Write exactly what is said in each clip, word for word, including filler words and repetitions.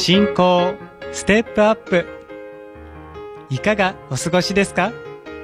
信仰ステップアップ。いかがお過ごしですか？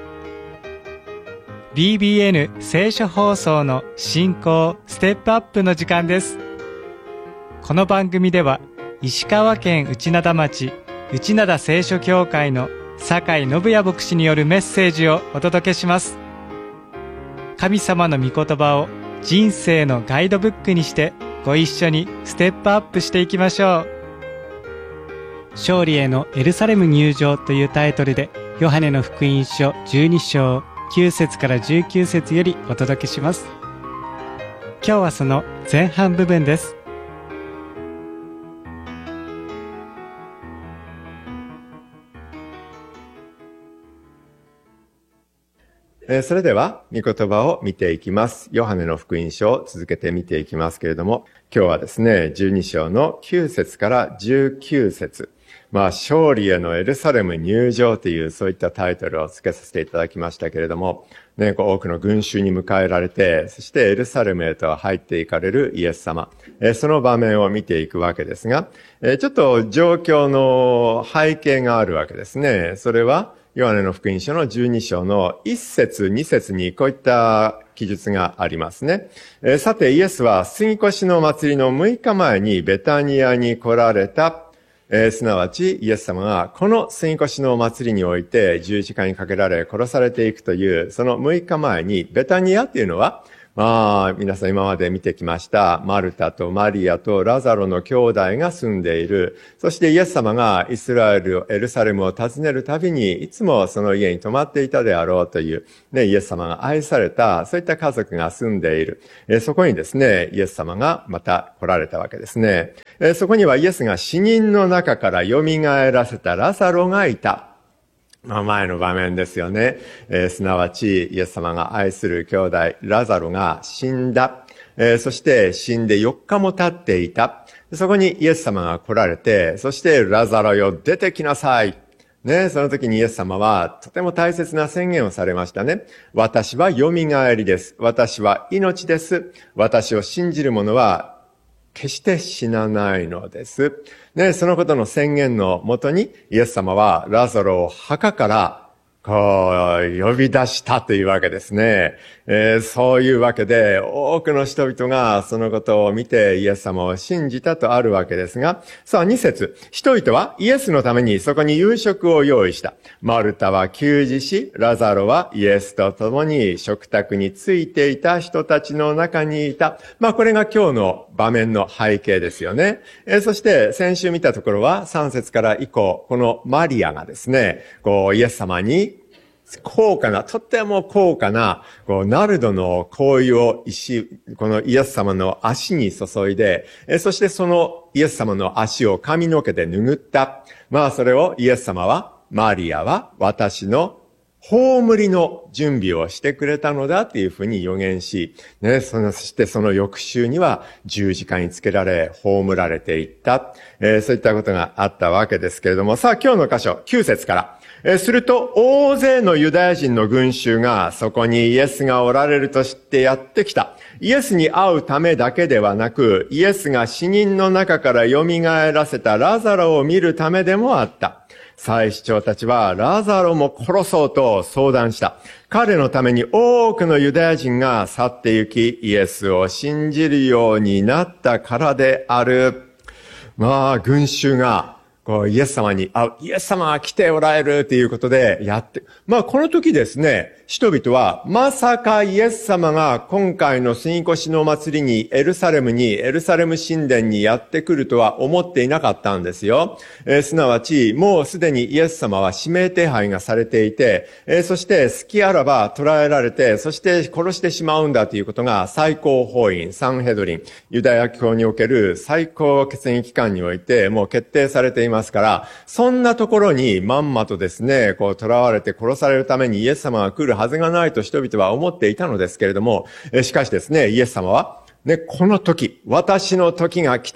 ビービーエヌ 聖書放送の信仰ステップアップの時間です。この番組では石川県内灘町内灘聖書教会の酒井信也牧師によるメッセージをお届けします。神様の御言葉を人生のガイドブックにしてご一緒にステップアップしていきましょう。勝利へのエルサレム入場というタイトルでヨハネの福音書じゅうに章きゅう節からじゅうきゅう節よりお届けします。今日はその前半部分です。 それでは、御言葉を見ていきます。ヨハネの福音書を続けて見ていきますけれども、今日はですね、じゅうに章のきゅう節からじゅうきゅう節。まあ、勝利へのエルサレム入場という、そういったタイトルを付けさせていただきましたけれども、ね、こう多くの群衆に迎えられて、そしてエルサレムへと入っていかれるイエス様。その場面を見ていくわけですが、ちょっと状況の背景があるわけですね。それは、ヨハネの福音書のじゅうに章のいち節、に節にこういった記述がありますね。えー、さてイエスは杉越の祭りのむいかまえにベタニアに来られた、えー、すなわちイエス様がこの杉越の祭りにおいて十字架にかけられ殺されていくというそのむいかまえにベタニアっていうのはまあ、皆さん今まで見てきました。マルタとマリアとラザロの兄弟が住んでいる。そしてイエス様がイスラエル、エルサレムを訪ねるたびに、いつもその家に泊まっていたであろうという、ね、イエス様が愛された、そういった家族が住んでいる。えそこにですね、イエス様がまた来られたわけですね。えそこにはイエスが死人の中から蘇らせたラザロがいた。前の場面ですよね。えー、すなわち、イエス様が愛する兄弟、ラザロが死んだ。えー、そして死んでよっかも経っていた。そこにイエス様が来られて、そしてラザロよ出てきなさい。ね、その時にイエス様はとても大切な宣言をされましたね。私は蘇りです。私は命です。私を信じる者は決して死なないのです。ね、そのことの宣言のもとに、イエス様はラザロを墓から、こう、呼び出したというわけですね。えー、そういうわけで、多くの人々がそのことを見てイエス様を信じたとあるわけですが、さあに節、人々はイエスのためにそこに夕食を用意した。マルタは給仕し、ラザロはイエスと共に食卓についていた人たちの中にいた。まあこれが今日の場面の背景ですよね。えー、そして先週見たところはさん節から以降、このマリアがですね、こうイエス様に高価な、とっても高価な、こう、ナルドの香油を石、このイエス様の足に注いで、えそしてそのイエス様の足を髪の毛で拭った。まあ、それをイエス様は、マリアは私の葬りの準備をしてくれたのだっていうふうに予言し、ね、その、そしてその翌週には十字架につけられ、葬られていった。えー、そういったことがあったわけですけれども、さあ今日の箇所、きゅう節から。えすると大勢のユダヤ人の群衆がそこにイエスがおられると知ってやってきた。イエスに会うためだけではなく、イエスが死人の中から蘇らせたラザロを見るためでもあった。祭司長たちはラザロも殺そうと相談した。彼のために多くのユダヤ人が去って行き、イエスを信じるようになったからである。まあ、群衆がこうイエス様に会う、イエス様が来ておられるということでやって、まあこの時ですね、人々はまさかイエス様が今回の杉越の祭りにエルサレムに、エルサレム神殿にやってくるとは思っていなかったんですよ。えー、すなわち、もうすでにイエス様は指名手配がされていて、えー、そして隙あらば捕らえられて、そして殺してしまうんだということが最高法院、サンヘドリン、ユダヤ教における最高決議機関においてもう決定されていますから、そんなところにまんまとですね、こう囚われて殺されるためにイエス様が来るはずがないと人々は思っていたのですけれども、しかしですね、イエス様は、ね、この時、私の時が来た。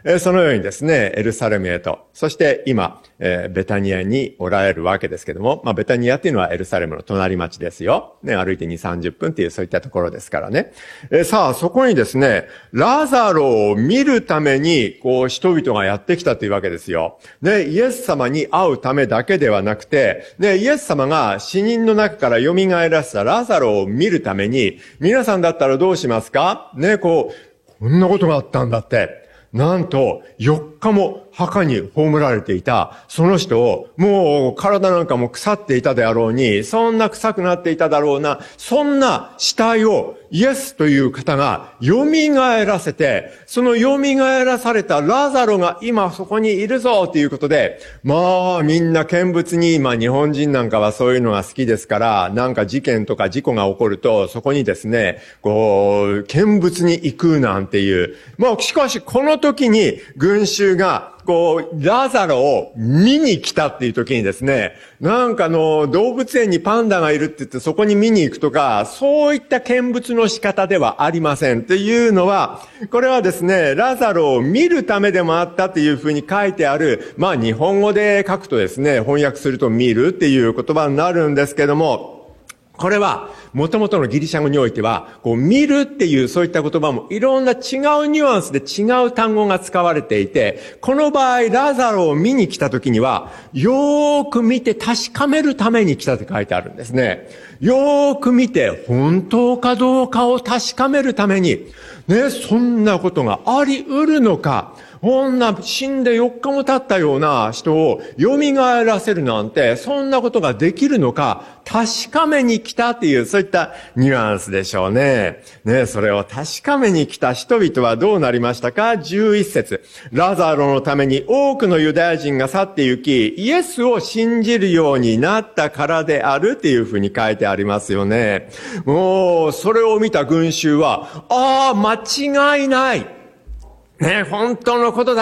えー、そのようにですね、エルサレムへと、そして今、えー、ベタニアにおられるわけですけども、まあ、ベタニアっていうのはエルサレムの隣町ですよ。ね、歩いてに、さんじゅっぷんっていうそういったところですからね。えー、さあ、そこにですね、ラザロを見るために、こう、人々がやってきたというわけですよ。ね、イエス様に会うためだけではなくて、ね、イエス様が死人の中から蘇らせたラザロを見るために、皆さんだったらどうしますか？ね、こう、こんなことがあったんだって。なんと、よっかも墓に葬られていた、その人を、もう体なんかも腐っていたであろうに、そんな臭くなっていただろうな、そんな死体をイエスという方が蘇らせて、その蘇らされたラザロが今そこにいるぞということで、まあみんな見物に、まあ日本人なんかはそういうのが好きですから、なんか事件とか事故が起こると、そこにですね、こう、見物に行くなんていう。まあしかしこの時に群衆が、こう、ラザロを見に来たっていう時にですね、なんかあの、動物園にパンダがいるって言ってそこに見に行くとか、そういった見物の仕方ではありません。っていうのは、これはですね、ラザロを見るためでもあったっていうふうに書いてある、まあ日本語で書くとですね、翻訳すると見るっていう言葉になるんですけども、これは、元々のギリシャ語においては、こう、見るっていうそういった言葉もいろんな違うニュアンスで違う単語が使われていて、この場合、ラザロを見に来た時には、よーく見て確かめるために来たって書いてあるんですね。よーく見て、本当かどうかを確かめるために、ね、そんなことがあり得るのか、こんな死んでよっかも経ったような人を蘇らせるなんて、そんなことができるのか、確かめに来たっていう、そういったニュアンスでしょうね。ね、それを確かめに来た人々はどうなりましたか？じゅういっ節。ラザロのために多くのユダヤ人が去って行き、イエスを信じるようになったからであるっていうふうに書いてありますよね。もう、それを見た群衆は、ああ、間違いない。ね、本当のことだ。